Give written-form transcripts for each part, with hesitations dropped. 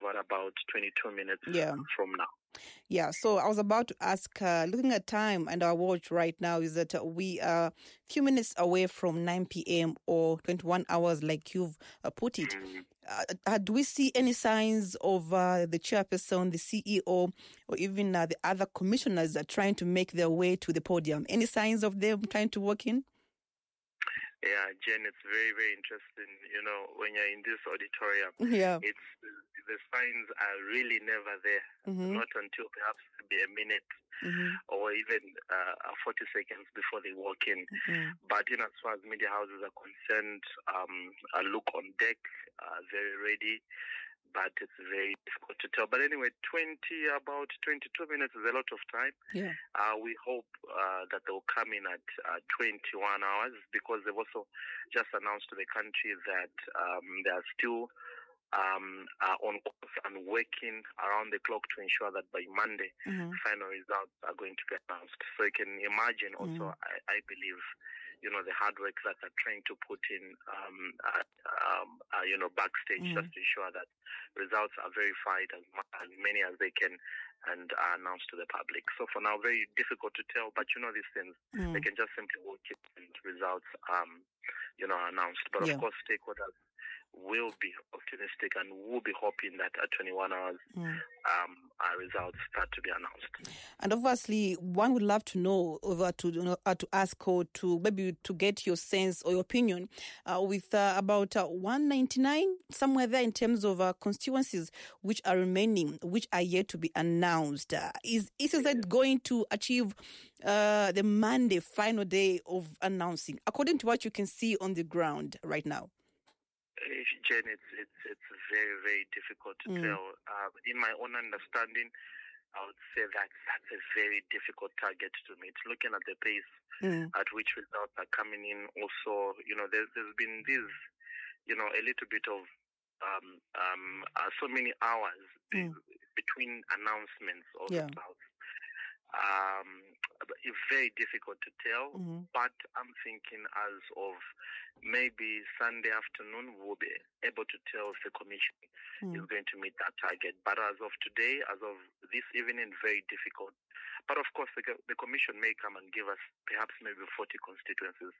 got about 22 minutes from now. Yeah, so I was about to ask, looking at time and our watch right now, is that we are a few minutes away from 9 p.m. or 21 hours like you've put it. Do we see any signs of the chairperson, the CEO, or even the other commissioners are trying to make their way to the podium? Any signs of them trying to walk in? Yeah, Jen, it's very, very interesting. You know, when you're in this auditorium, it's the signs are really never there. Not until perhaps maybe a minute or even 40 seconds before they walk in. But as far as media houses are concerned, a look on deck, very ready. But it's very difficult to tell. But anyway, about 22 minutes is a lot of time. Yeah. We hope that they will come in at 21 hours because they've also just announced to the country that they are still on course and working around the clock to ensure that by Monday, final results are going to be announced. So you can imagine also, I believe, the hard work that they're trying to put in, backstage just to ensure that results are verified as many as they can and are announced to the public. So for now, very difficult to tell, but these things, they can just simply work it and results, announced. But of course, stakeholders will be optimistic and will be hoping that at 21 hours, our results start to be announced. And obviously, one would love to know, to ask or to maybe to get your sense or your opinion with about 199 somewhere there in terms of constituencies which are remaining, which are yet to be announced. Is it going to achieve the Monday final day of announcing, according to what you can see on the ground right now? Jen, it's very, very difficult to tell. In my own understanding, I would say that's a very difficult target to meet. Looking at the pace at which results are coming in, also, there's been this, a little bit of so many hours between announcements of results. It's very difficult to tell, but I'm thinking as of maybe Sunday afternoon, we'll be able to tell if the commission is going to meet that target. But as of today, as of this evening, very difficult. But of course, the commission may come and give us perhaps maybe 40 constituencies.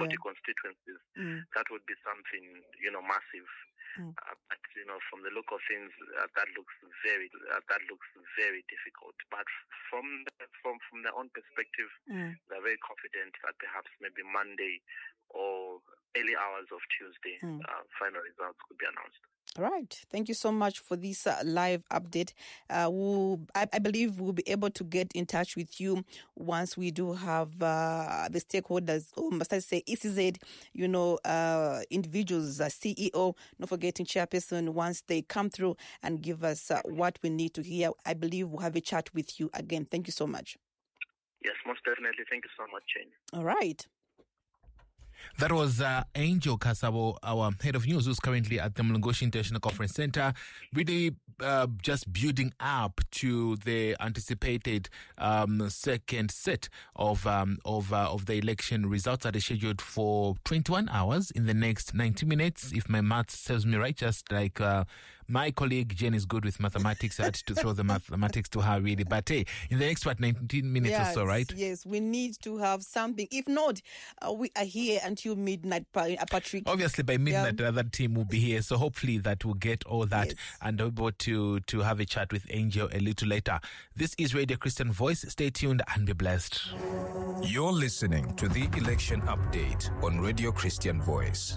That would be something, massive. But from the look of things, that looks very difficult. But from their own perspective, they're very confident that perhaps maybe Monday or early hours of Tuesday, final results could be announced. All right. Thank you so much for this live update. I believe we'll be able to get in touch with you once we do have the stakeholders, or must I say ECZ, individuals, CEO, not forgetting chairperson, once they come through and give us what we need to hear. I believe we'll have a chat with you again. Thank you so much. Yes, most definitely. Thank you so much, Jane. All right. That was Angel Kasabo, our head of news, who's currently at the Mlungoshi International Conference Center, really just building up to the anticipated second set of the election results that are scheduled for 21 hours in the next 90 minutes. If my math serves me right, just like my colleague Jen is good with mathematics, I had to throw the mathematics to her really. But hey, in the next 19 minutes or so, right? Yes, we need to have something. If not, we are here until midnight, Patrick. Obviously, by midnight, the other team will be here. So hopefully that will get all that and able to have a chat with Angel a little later. This is Radio Christian Voice. Stay tuned and be blessed. You're listening to the Election Update on Radio Christian Voice.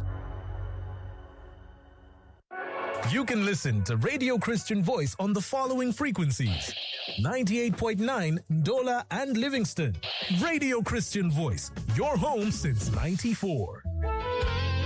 You can listen to Radio Christian Voice on the following frequencies: 98.9 Ndola and Livingston. Radio Christian Voice, your home since '94.